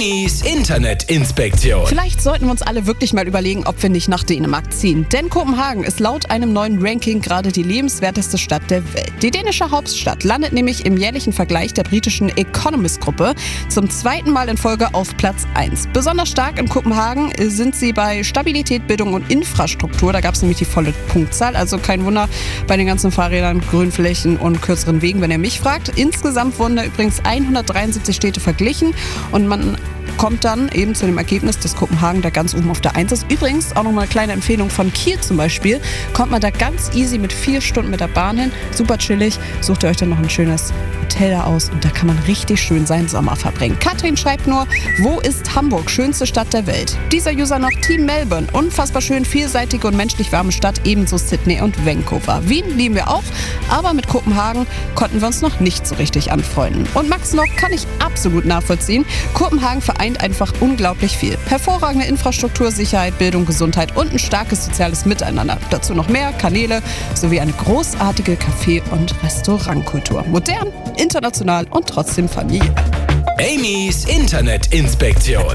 Amy's Internetinspektion. Vielleicht sollten wir uns alle wirklich mal überlegen, ob wir nicht nach Dänemark ziehen. Denn Kopenhagen ist laut einem neuen Ranking gerade die lebenswerteste Stadt der Welt. Die dänische Hauptstadt landet nämlich im jährlichen Vergleich der britischen Economist-Gruppe zum zweiten Mal in Folge auf Platz 1. Besonders stark in Kopenhagen sind sie bei Stabilität, Bildung und Infrastruktur. Da gab es nämlich die volle Punktzahl. Also kein Wunder bei den ganzen Fahrrädern, Grünflächen und kürzeren Wegen, wenn ihr mich fragt. Insgesamt wurden da übrigens 173 Städte verglichen und man kommt dann eben zu dem Ergebnis, dass Kopenhagen da ganz oben auf der 1 ist. Übrigens auch nochmal eine kleine Empfehlung von Kiel zum Beispiel. Kommt man da ganz easy mit 4 Stunden mit der Bahn hin. Super chillig. Sucht ihr euch dann noch ein schönes Hotel da aus und da kann man richtig schön seinen Sommer verbringen. Katrin schreibt nur, wo ist Hamburg? Schönste Stadt der Welt. Dieser User noch Team Melbourne. Unfassbar schön, vielseitige und menschlich warme Stadt. Ebenso Sydney und Vancouver. Wien lieben wir auch, aber mit Kopenhagen konnten wir uns noch nicht so richtig anfreunden. Und Max noch, kann ich absolut nachvollziehen. Kopenhagen vereint einfach unglaublich viel. Hervorragende Infrastruktur, Sicherheit, Bildung, Gesundheit und ein starkes soziales Miteinander. Dazu noch mehr Kanäle sowie eine großartige Café- und Restaurantkultur. Modern, international und trotzdem familiär. Amy's Internetinspektion.